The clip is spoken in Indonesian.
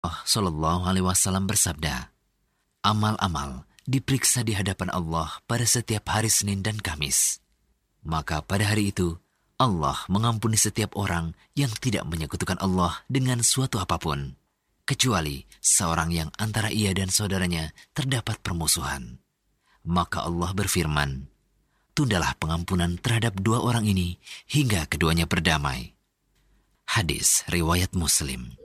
Shallallahu Alaihi Wasallam bersabda, amal-amal diperiksa di hadapan Allah pada setiap hari Senin dan Kamis. Maka pada hari itu, Allah mengampuni setiap orang yang tidak menyekutukan Allah dengan suatu apapun, kecuali seorang yang antara ia dan saudaranya terdapat permusuhan. Maka Allah berfirman, tundalah pengampunan terhadap dua orang ini hingga keduanya berdamai. Hadis riwayat Muslim.